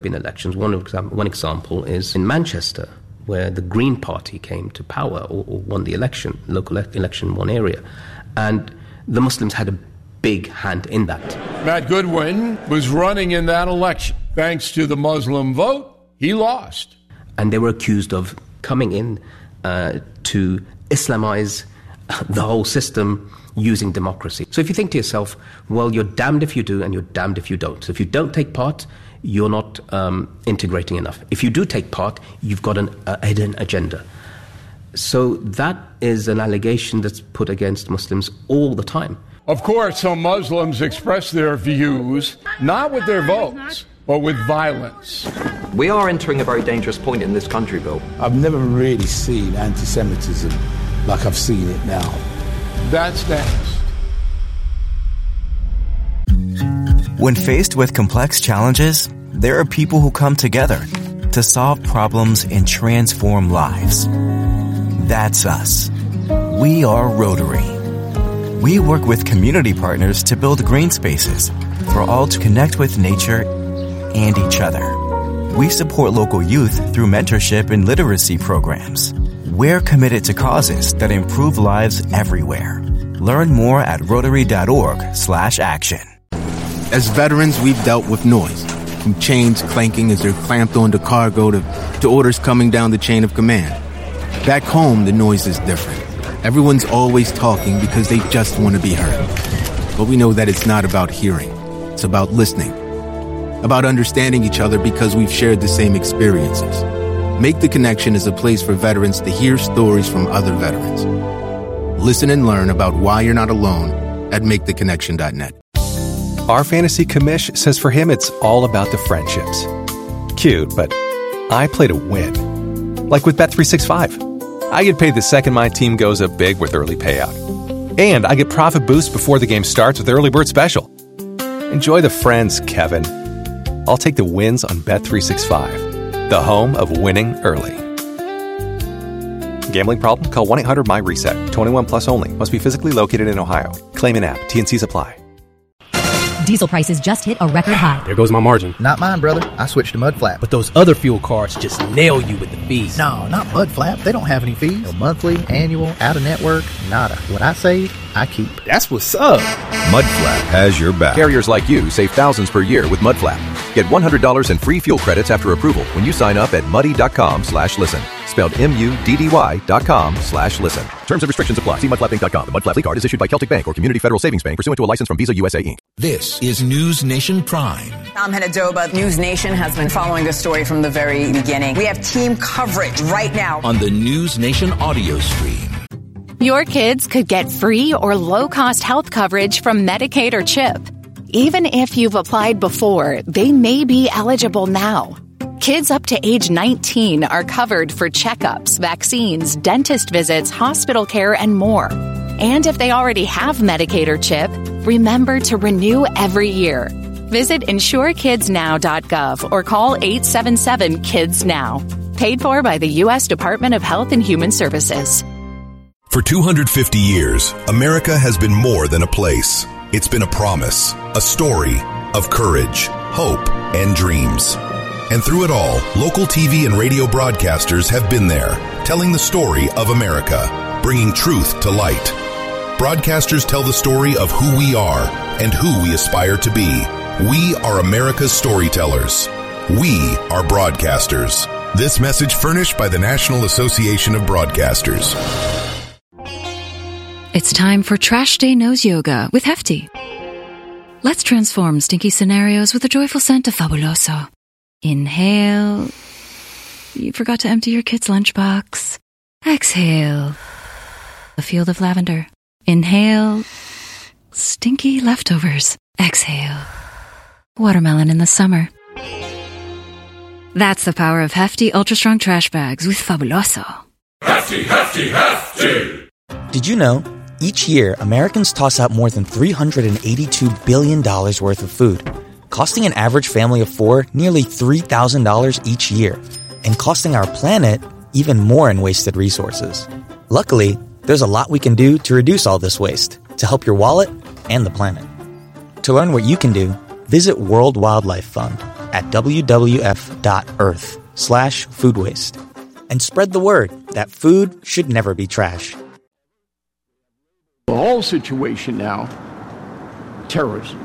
been elections. One example is in Manchester, where the Green Party came to power or won the election, local election in one area. And the Muslims had a big hand in that. Matt Goodwin was running in that election. Thanks to the Muslim vote, he lost. And they were accused of coming in to Islamize the whole system using democracy. So if you think to yourself, well, you're damned if you do and you're damned if you don't. So if you don't take part, you're not integrating enough. If you do take part, you've got a hidden agenda. So that is an allegation that's put against Muslims all the time. Of course, some Muslims express their views, not with their votes, but with violence. We are entering a very dangerous point in this country, Bill. I've never really seen anti-Semitism like I've seen it now. That's next. When faced with complex challenges, there are people who come together to solve problems and transform lives. That's us. We are Rotary. We work with community partners to build green spaces for all to connect with nature and each other. We support local youth through mentorship and literacy programs. We're committed to causes that improve lives everywhere. Learn more at Rotary.org/action. As veterans, we've dealt with noise, from chains clanking as they're clamped onto cargo to orders coming down the chain of command. Back home, the noise is different. Everyone's always talking because they just want to be heard. But we know that it's not about hearing. It's about listening. About understanding each other because we've shared the same experiences. Make the Connection is a place for veterans to hear stories from other veterans. Listen and learn about why you're not alone at maketheconnection.net. Our fantasy commish says for him it's all about the friendships. Cute, but I play to win. Like with Bet365. I get paid the second my team goes up big with early payout. And I get profit boost before the game starts with Early Bird Special. Enjoy the friends, Kevin. I'll take the wins on Bet365, the home of winning early. Gambling problem? Call 1-800-MY-RESET. 21 plus only. Must be physically located in Ohio. Claim in app. T&Cs apply. Diesel prices just hit a record high. There goes my margin. Not mine, brother. I switched to Mudflap. But those other fuel cards just nail you with the fees. No, not Mudflap. They don't have any fees. No monthly, annual, out-of-network, nada. What I save, I keep. That's what's up. Mudflap has your back. Carriers like you save thousands per year with Mudflap. Get $100 in free fuel credits after approval when you sign up at muddy.com/listen. Spelled MUDDY.com/listen. Terms and restrictions apply. See mudflappinc.com. The Mud Flat card is issued by Celtic Bank or Community Federal Savings Bank pursuant to a license from Visa USA Inc. This is News Nation Prime. I'm Henadoba. News Nation has been following this story from the very beginning. We have team coverage right now on the News Nation audio stream. Your kids could get free or low-cost health coverage from Medicaid or CHIP. Even if you've applied before, they may be eligible now. Kids up to age 19 are covered for checkups, vaccines, dentist visits, hospital care, and more. And if they already have Medicaid or CHIP, remember to renew every year. Visit insurekidsnow.gov or call 877-KIDS-NOW. Paid for by the U.S. Department of Health and Human Services. For 250 years, America has been more than a place. It's been a promise, a story of courage, hope, and dreams. And through it all, local TV and radio broadcasters have been there, telling the story of America, bringing truth to light. Broadcasters tell the story of who we are and who we aspire to be. We are America's storytellers. We are broadcasters. This message furnished by the National Association of Broadcasters. It's time for Trash Day Nose Yoga with Hefty. Let's transform stinky scenarios with a joyful scent of Fabuloso. Inhale. You forgot to empty your kid's lunchbox. Exhale. A field of lavender. Inhale. Stinky leftovers. Exhale. Watermelon in the summer. That's the power of Hefty Ultra Strong Trash Bags with Fabuloso. Hefty, Hefty, Hefty! Did you know, each year, Americans toss out more than $382 billion worth of food, costing an average family of four nearly $3,000 each year, and costing our planet even more in wasted resources. Luckily, there's a lot we can do to reduce all this waste, to help your wallet and the planet. To learn what you can do, visit World Wildlife Fund, at wwf.earth/food waste. And spread the word that food should never be trash. The whole situation now, terrorism.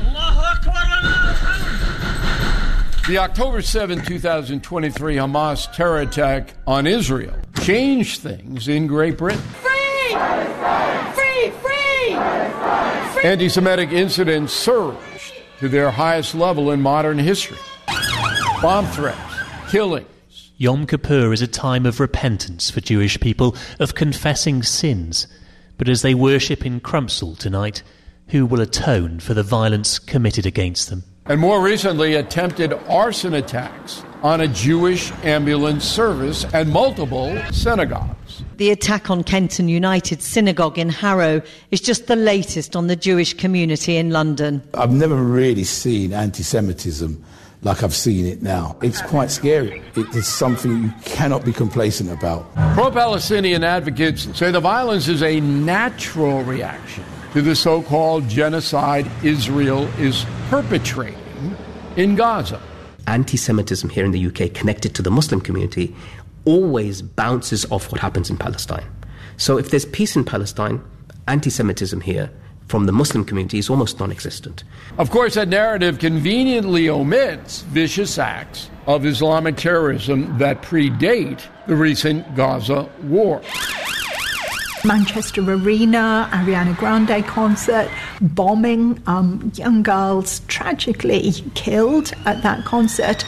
The October 7, 2023 Hamas terror attack on Israel changed things in Great Britain. Free! Free! Free! Anti-Semitic incidents surged to their highest level in modern history. Bomb threats, killings. Yom Kippur is a time of repentance for Jewish people, of confessing sins. But as they worship in Crumpsall tonight, who will atone for the violence committed against them? And more recently, attempted arson attacks on a Jewish ambulance service and multiple synagogues. The attack on Kenton United Synagogue in Harrow is just the latest on the Jewish community in London. I've never really seen anti-Semitism like I've seen it now. It's quite scary. It is something you cannot be complacent about. Pro-Palestinian advocates say the violence is a natural reaction to the so-called genocide Israel is perpetrating in Gaza. Anti-Semitism here in the UK connected to the Muslim community always bounces off what happens in Palestine. So if there's peace in Palestine, anti-Semitism here from the Muslim community is almost non-existent. Of course, that narrative conveniently omits vicious acts of Islamic terrorism that predate the recent Gaza war. Manchester Arena, Ariana Grande concert, bombing, young girls tragically killed at that concert.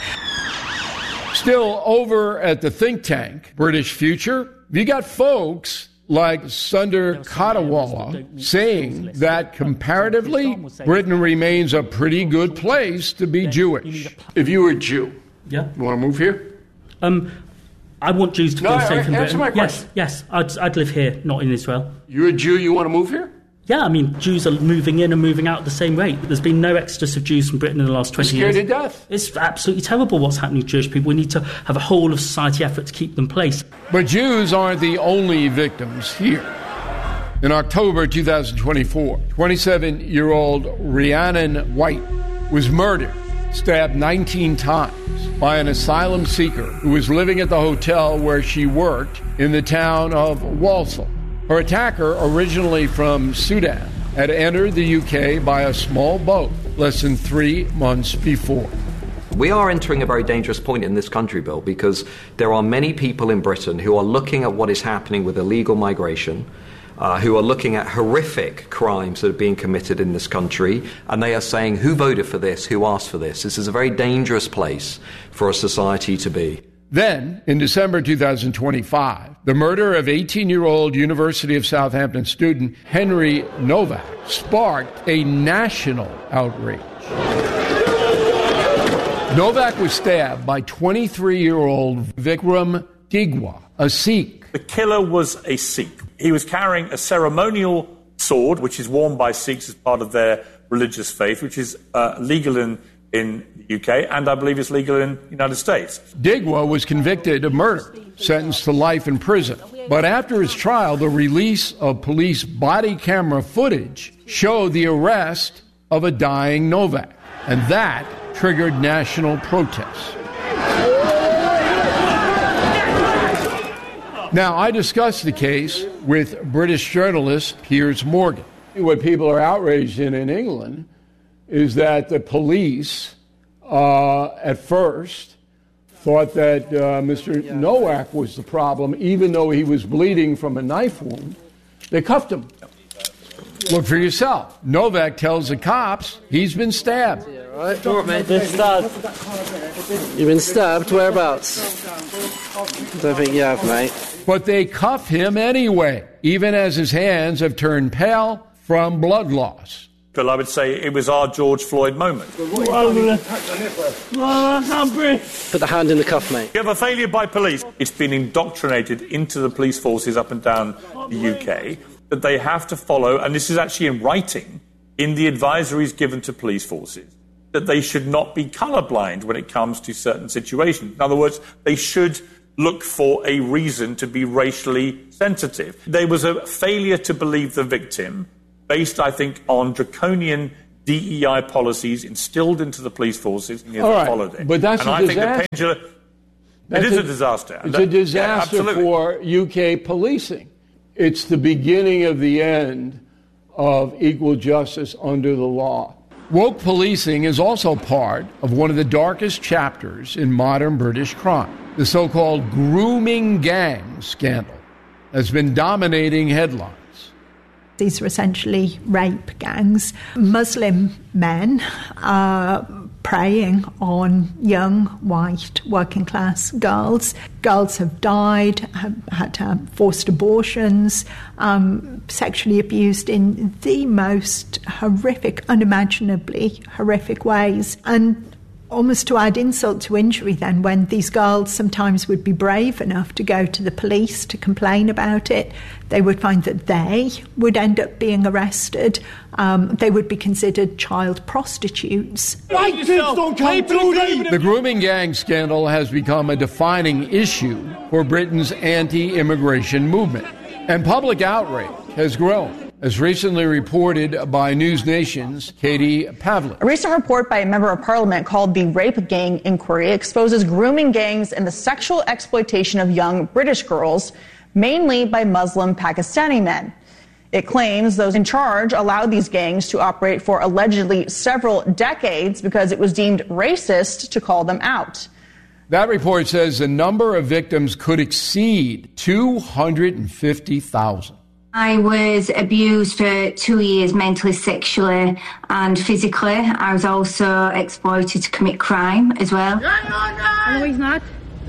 Still, over at the think tank, British Future, you got folks like Sundar Katawala saying that comparatively, Britain remains a pretty good place to be Jewish. If you were a Jew, you want to move here? I want Jews to feel safe in Britain. Answer my question. Yes, I'd live here, not in Israel. You're a Jew, you want to move here? Yeah, I mean, Jews are moving in and moving out at the same rate. There's been no exodus of Jews from Britain in the last 20 years. Scared to death. It's absolutely terrible what's happening to Jewish people. We need to have a whole of society effort to keep them placed. But Jews aren't the only victims here. In October 2024, 27-year-old Rhiannon White was murdered, stabbed 19 times by an asylum seeker who was living at the hotel where she worked in the town of Walsall. Her attacker, originally from Sudan, had entered the UK by a small boat less than 3 months before. We are entering a very dangerous point in this country, Bill, because there are many people in Britain who are looking at what is happening with illegal migration, who are looking at horrific crimes that are being committed in this country, and they are saying, who voted for this, who asked for this? This is a very dangerous place for a society to be. Then, in December 2025, the murder of 18-year-old University of Southampton student Henry Novak sparked a national outrage. Novak was stabbed by 23-year-old Vikram Digwa, a Sikh. The killer was a Sikh. He was carrying a ceremonial sword, which is worn by Sikhs as part of their religious faith, which is legal in the UK, and I believe it's legal in the United States. Digwa was convicted of murder, sentenced to life in prison. But after his trial, the release of police body camera footage showed the arrest of a dying Novak, and that triggered national protests. Now, I discussed the case with British journalist Piers Morgan. What people are outraged in England is that the police, at first, thought that Mr. Nowak was the problem, even though he was bleeding from a knife wound. They cuffed him. Look for yourself. Novak tells the cops he's been stabbed. Right, all right, mate. Been stabbed. You've been stabbed? Whereabouts? Don't think you have, mate. But they cuff him anyway, even as his hands have turned pale from blood loss. But I would say it was our George Floyd moment. Put the hand in the cuff, mate. You have a failure by police. It's been indoctrinated into the police forces up and down the UK that they have to follow, and this is actually in writing, in the advisories given to police forces, that they should not be colourblind when it comes to certain situations. In other words, they should look for a reason to be racially sensitive. There was a failure to believe the victim, based, I think, on draconian DEI policies instilled into the police forces and All right, followed it. but that's and a I disaster. think the pendulum... It is a disaster. It's a disaster for UK policing. It's the beginning of the end of equal justice under the law. Woke policing is also part of one of the darkest chapters in modern British crime. The so-called grooming gang scandal has been dominating headlines. These are essentially rape gangs. Muslim men preying on young, white, working-class girls. Girls have died, have had to have forced abortions, sexually abused in the most horrific, unimaginably horrific ways. And almost to add insult to injury then, when these girls sometimes would be brave enough to go to the police to complain about it, they would find that they would end up being arrested. They would be considered child prostitutes. White kids don't come through these. The grooming gang scandal has become a defining issue for Britain's anti-immigration movement. And public outrage has grown, as recently reported by News Nation's Katie Pavlik. A recent report by a member of parliament called the Rape Gang Inquiry exposes grooming gangs and the sexual exploitation of young British girls, mainly by Muslim Pakistani men. It claims those in charge allowed these gangs to operate for allegedly several decades because it was deemed racist to call them out. That report says the number of victims could exceed 250,000. I was abused for 2 years mentally, sexually and physically. I was also exploited to commit crime as well. No, he's not.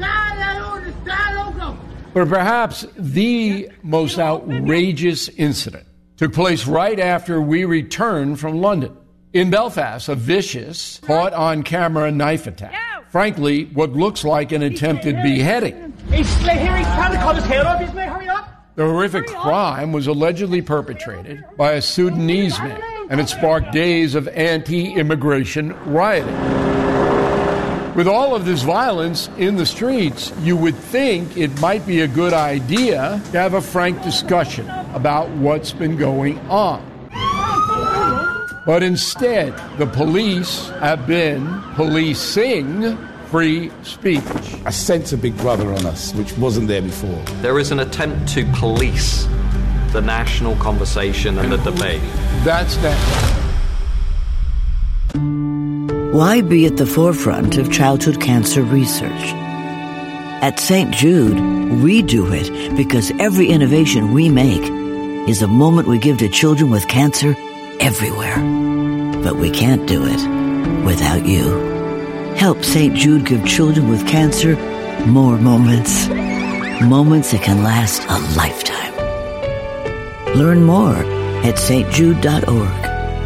But perhaps the most outrageous incident took place right after we returned from London. In Belfast, a vicious, caught-on-camera knife attack. Frankly, what looks like an attempted beheading. He's here, he's trying to cut his head off. He's hurry up. The horrific crime was allegedly perpetrated by a Sudanese man, and it sparked days of anti-immigration rioting. With all of this violence in the streets, you would think it might be a good idea to have a frank discussion about what's been going on. But instead, the police have been policing free speech. I sense a big brother on us, which wasn't there before. There is an attempt to police the national conversation and the debate. That's next. Why be at the forefront of childhood cancer research? At St. Jude, we do it because every innovation we make is a moment we give to children with cancer everywhere. But we can't do it without you. Help St. Jude give children with cancer more moments. Moments that can last a lifetime. Learn more at stjude.org.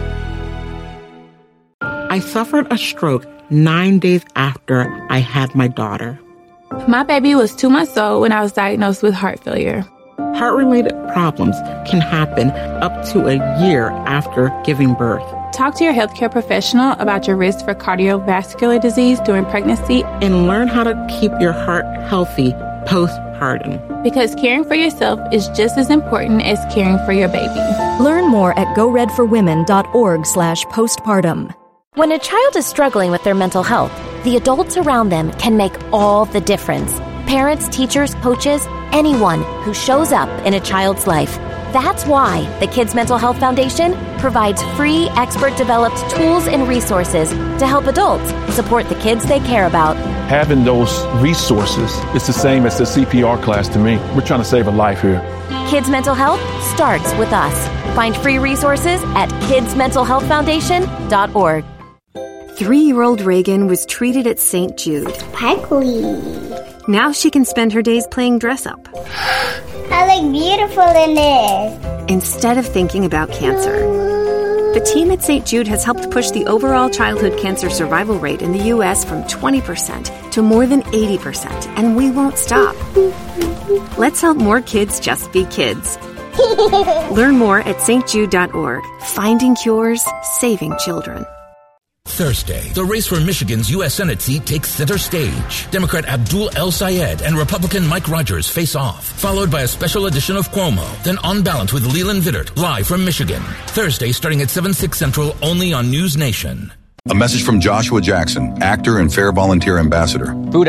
I suffered a stroke 9 days after I had my daughter. My baby was 2 months old when I was diagnosed with heart failure. Heart-related problems can happen up to a year after giving birth. Talk to your healthcare professional about your risk for cardiovascular disease during pregnancy. And learn how to keep your heart healthy postpartum. Because caring for yourself is just as important as caring for your baby. Learn more at goredforwomen.org/postpartum. When a child is struggling with their mental health, the adults around them can make all the difference. Parents, teachers, coaches, anyone who shows up in a child's life. That's why the Kids Mental Health Foundation provides free, expert-developed tools and resources to help adults support the kids they care about. Having those resources is the same as the CPR class to me. We're trying to save a life here. Kids Mental Health starts with us. Find free resources at kidsmentalhealthfoundation.org. 3-year-old Reagan was treated at St. Jude. Sparkly. Now she can spend her days playing dress-up. I look beautiful in this. Instead of thinking about cancer. The team at St. Jude has helped push the overall childhood cancer survival rate in the U.S. from 20% to more than 80%, and we won't stop. Let's help more kids just be kids. Learn more at stjude.org. Finding cures, saving children. Thursday, the race for Michigan's U.S. Senate seat takes center stage. Democrat Abdul El Sayed and Republican Mike Rogers face off, followed by a special edition of Cuomo, then On Balance with Leland Vittert, live from Michigan. Thursday, starting at 7/6 Central, only on News Nation. A message from Joshua Jackson, actor and Fair Volunteer Ambassador.